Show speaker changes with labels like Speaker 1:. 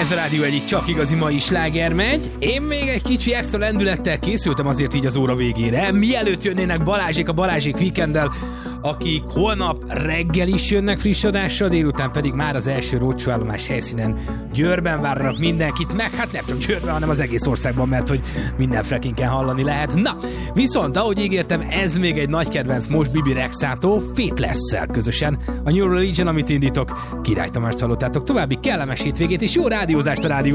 Speaker 1: Ez a Rádió egyik csak igazi mai sláger megy. Én még egy kicsi extra lendülettel készültem azért így az óra végére. Mielőtt jönnének Balázsék a Balázsék Weekenddel, akik holnap reggel is jönnek friss adással, délután pedig már az első rócsóállomás helyszínen Győrben várnak mindenkit, meg hát nem csak Győrben, hanem az egész országban, mert hogy minden frekinken hallani lehet. Na, viszont ahogy ígértem, ez még egy nagy kedvenc most Bibi Rexától, Faithless-szel közösen. A New Religion, amit indítok, Király Tamást hallottátok. További kellemes hétvégét és jó rádiózást a rádió.